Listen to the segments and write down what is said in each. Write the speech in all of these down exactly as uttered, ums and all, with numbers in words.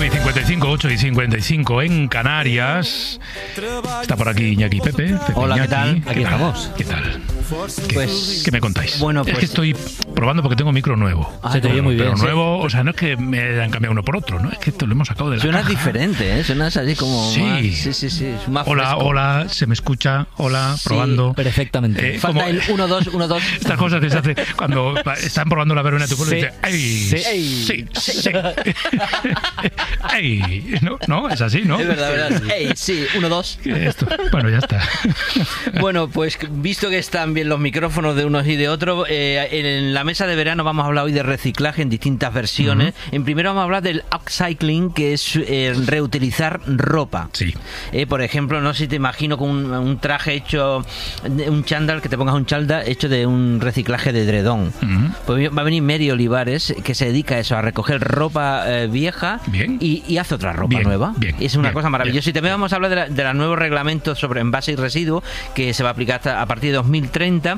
nueve y cincuenta y cinco, ocho y cincuenta y cinco en Canarias. Está por aquí Iñaki Pepe. Pepe Hola, Iñaki. ¿qué tal? ¿Qué Aquí tal? estamos. ¿Qué tal? ¿Qué, Pues, ¿qué me contáis? Bueno, es pues, que estoy probando porque tengo micro nuevo. Ah, se te oye muy bien. Pero ¿sí? nuevo, o sea, no es que me hayan cambiado uno por otro, ¿no? Es que esto lo hemos sacado de la Suenas caja. diferente, ¿eh? Suenas así como Sí. más... Sí, sí, sí. Más Hola, fresco. hola, se me escucha. Hola, Sí, probando. Perfectamente. Eh, Falta como- el uno dos, uno dos. Estas cosas que se hace cuando están probando la verbena de tu pueblo y Sí. dices, ¡ay! Sí. Sí, sí, sí. ¡Ay! ¿No? ¿No? Es así, ¿no? Es verdad, verdad. Ey, sí, uno dos. Esto. Bueno, ya está. Bueno, pues visto que están bien los micrófonos de unos y de otros, eh, en la mesa de verano vamos a hablar hoy de reciclaje en distintas versiones. Uh-huh. En primero vamos a hablar del upcycling, que es eh, reutilizar ropa. Sí. Eh, por ejemplo, no sé si te imagino con un, un traje hecho, un chándal, que te pongas un chándal hecho de un reciclaje de edredón. Uh-huh. Pues va a venir Mary Olivares, que se dedica a eso, a recoger ropa eh, vieja Bien. Y, y hace otra ropa Bien, nueva. bien, es una bien, cosa maravillosa. bien. Y también vamos a hablar de, la, de los nuevos reglamentos sobre envase y residuos, que se va a aplicar hasta a partir de dos mil treinta,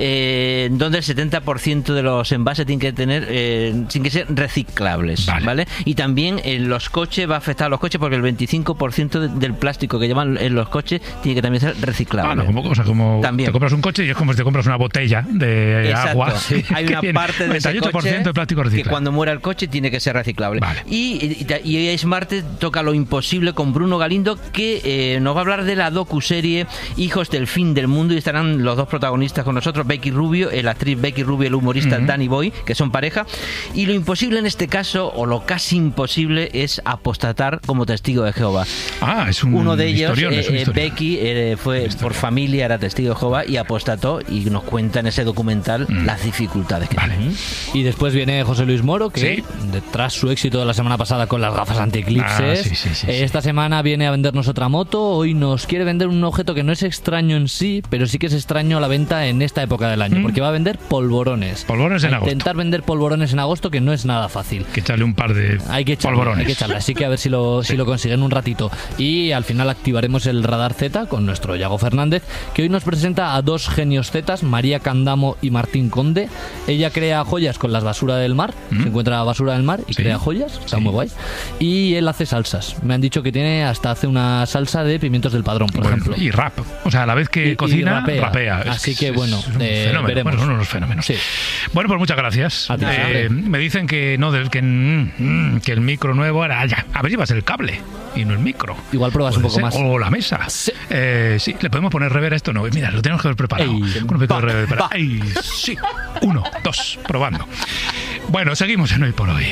eh, donde el setenta por ciento de los envases tienen que tener, eh, tienen que ser reciclables. Vale. ¿Vale? Y también en los coches va a afectar a los coches porque el veinticinco por ciento de, del plástico que llevan en los coches tiene que también ser reciclable. Ah, no, como, o sea, como También. te compras un coche y es como si te compras una botella de Exacto. agua. Sí. Hay una que tiene parte de ese noventa y ocho por ciento coche de plástico que reciclable. cuando muera el coche tiene que ser reciclable. Vale. Y, y, y hoy Smart toca lo imposible con Bruno Galindo, que eh, nos va a hablar de la docuserie Hijos del Fin del Mundo, y estarán los dos protagonistas con nosotros, Becky Rubio, la actriz Becky Rubio, el humorista uh-huh. Danny Boy, que son pareja. Y lo imposible en este caso, o lo casi imposible, es apostatar como testigo de Jehová. Ah, es un Uno de ellos, historión, eh, es un eh, Becky, eh, fue por familia, era testigo de Jehová y apostató, y nos cuenta en ese documental mm. las dificultades que vale. tiene. Y después viene José Luis Moro, que ¿Sí? tras su éxito de la semana pasada con las gafas antieclipses, ah, sí, sí, sí, esta sí. semana viene a vendernos otra moto. Hoy nos quiere vender un objeto que no es extraño en sí, pero sí que es extraño a la venta en esta época del año, mm. porque va a vender polvorones. Polvorones en a agosto. Intentar vender polvorones en agosto, que no es nada fácil. Hay que echarle un par de hay que echarle, polvorones. Hay que echarle, así que a ver si lo, sí. si lo consiguen un ratito. Y al final activaremos el Radar Z con nuestro Yago Fernández, que hoy nos presenta a dos genios Zetas, María Candamo y Martín Conde. Ella crea joyas con las basura del mar, mm. se encuentra basura del mar y sí. crea joyas, está sí. muy guay. Y él hace salsas. Me han dicho que tiene hasta hace una salsa de pimientos del Padrón, por bueno, ejemplo. Y rap, o sea, a la vez que y, cocina, y rapea. rapea. Así es, que es, bueno, es un eh, fenómeno. veremos. Bueno, son unos fenómenos. Sí. Bueno, pues muchas gracias. A ti, eh, me dicen que no, que, mm, que el micro nuevo era ya. A ver si va a ser el cable y no el micro. Igual pruebas un poco ser. más. O la mesa. Sí. Eh, sí, le podemos poner rever a esto, no. Mira, lo tenemos que haber preparado. Ey, un poquito va, de rever. va. Ay, sí. Uno, dos, probando. Bueno, seguimos en Hoy por Hoy.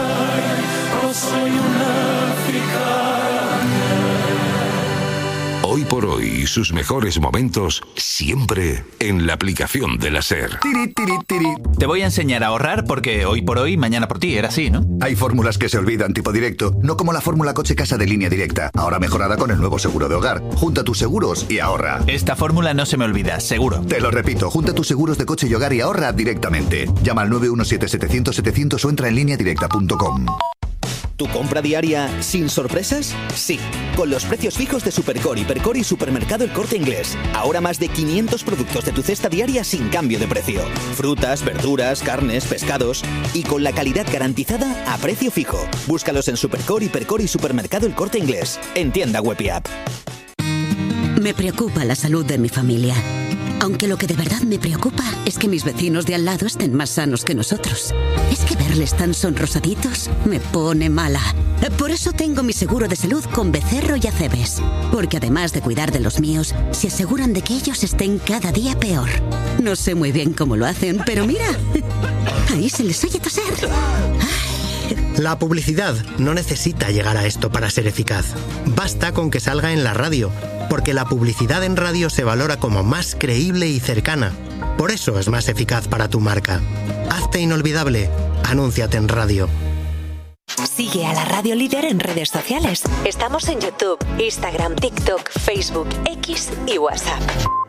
Hoy por Hoy y sus mejores momentos siempre en la aplicación de la SER. Tiri, tiri, tiri. Te voy a enseñar a ahorrar porque hoy por hoy, mañana por ti, era así, ¿no? Hay fórmulas que se olvidan tipo directo, no como la fórmula coche-casa de Línea Directa, ahora mejorada con el nuevo seguro de hogar. Junta tus seguros y ahorra. Esta fórmula no se me olvida, seguro. Te lo repito, junta tus seguros de coche y hogar y ahorra directamente. Llama al nueve uno siete, setecientos, setecientos o entra en línea directa punto com. ¿Tu compra diaria sin sorpresas? Sí, con los precios fijos de Supercore, Hipercore y Supermercado El Corte Inglés. Ahora más de quinientos productos de tu cesta diaria sin cambio de precio. Frutas, verduras, carnes, pescados y con la calidad garantizada a precio fijo. Búscalos en Supercore, Hipercore y Supermercado El Corte Inglés. En tienda web y app. Me preocupa la salud de mi familia. Aunque lo que de verdad me preocupa es que mis vecinos de al lado estén más sanos que nosotros. Es que verles tan sonrosaditos me pone mala. Por eso tengo mi seguro de salud con Becerro y Acebes. Porque además de cuidar de los míos, se aseguran de que ellos estén cada día peor. No sé muy bien cómo lo hacen, pero mira, ahí se les oye toser. La publicidad no necesita llegar a esto para ser eficaz. Basta con que salga en la radio, porque la publicidad en radio se valora como más creíble y cercana. Por eso es más eficaz para tu marca. Hazte inolvidable. Anúnciate en radio. Sigue a la Radio Líder en redes sociales. Estamos en YouTube, Instagram, TikTok, Facebook, X y WhatsApp.